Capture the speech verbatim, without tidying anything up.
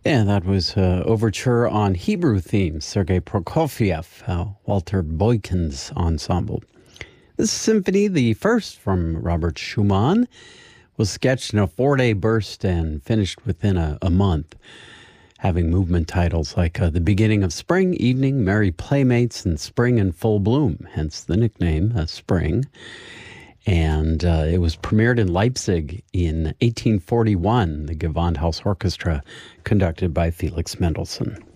And that was uh, Overture on Hebrew themes, Sergei Prokofiev, uh, Walter Boykin's ensemble. This symphony, the first from Robert Schumann, was sketched in a four-day burst and finished within a, a month, having movement titles like uh, The Beginning of Spring, Evening, Merry Playmates, and Spring in Full Bloom, hence the nickname, uh, Spring. And uh, it was premiered in Leipzig in eighteen forty-one, the Gewandhaus Orchestra, conducted by Felix Mendelssohn.